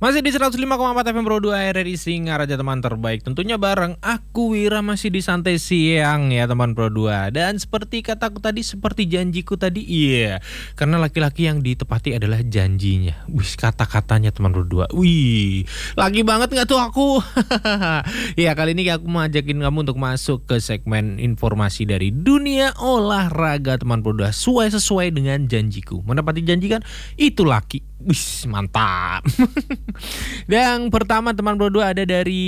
Masih di 105,4 FM Pro 2 RRI Singar aja teman terbaik. Tentunya bareng aku Wira masih di santai siang ya teman Pro 2. Dan seperti kataku tadi, seperti janjiku tadi, iya. Karena laki-laki yang ditepati adalah janjinya. Wih, kata-katanya teman Pro 2. Wih, lagi banget gak tuh aku? Ya, kali ini aku mau ajakin kamu untuk masuk ke segmen informasi dari dunia olahraga teman Pro 2. Sesuai dengan janjiku. Menepati janji kan, itu laki. Wih, mantap. Yang pertama teman Pro 2 ada dari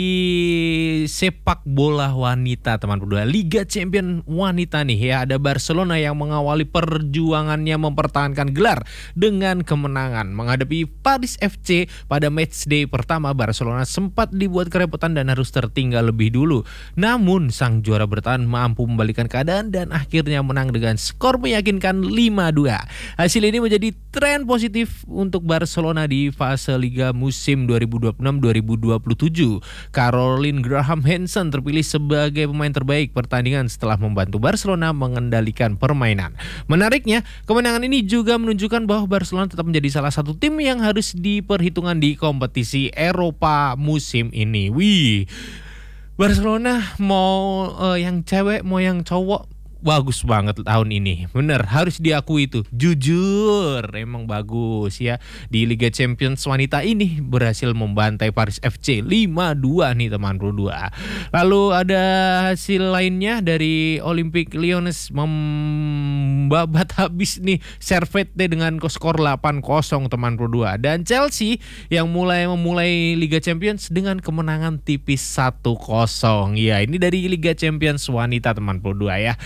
sepak bola wanita teman Pro 2. Liga Champion wanita nih ya. Ada Barcelona yang mengawali perjuangannya mempertahankan gelar dengan kemenangan menghadapi Paris FC pada matchday pertama. Barcelona sempat dibuat kerepotan dan harus tertinggal lebih dulu. Namun sang juara bertahan mampu membalikan keadaan dan akhirnya menang dengan skor meyakinkan 5-2. Hasil ini menjadi tren positif untuk Barcelona di fase Liga musim 2026-2027. Caroline Graham Hansen terpilih sebagai pemain terbaik pertandingan setelah membantu Barcelona mengendalikan permainan. Menariknya, kemenangan ini juga menunjukkan bahwa Barcelona tetap menjadi salah satu tim yang harus diperhitungkan di kompetisi Eropa musim ini. Wih, Barcelona mau yang cewek mau yang cowok bagus banget tahun ini. Bener, harus diakui itu. Jujur, emang bagus ya. Di Liga Champions wanita ini berhasil membantai Paris FC 5-2 nih teman Pro 2. Lalu ada hasil lainnya dari Olympique Lyonnais membabat habis nih Servette dengan skor 8-0 teman Pro 2. Dan Chelsea yang memulai Liga Champions dengan kemenangan tipis 1-0. Ya, ini dari Liga Champions wanita teman Pro 2 ya.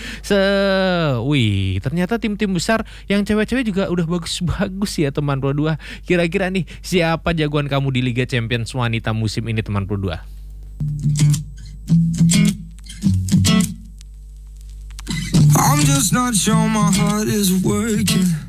Wih, ternyata tim-tim besar yang cewek-cewek juga udah bagus-bagus ya teman Pro 2. Kira-kira nih siapa jagoan kamu di Liga Champions wanita musim ini teman Pro 2? I'm just not sure my heart is working.